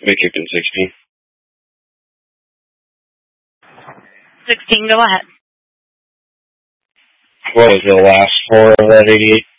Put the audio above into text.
Vacation 16. 16, go ahead. What was the last four of that 88?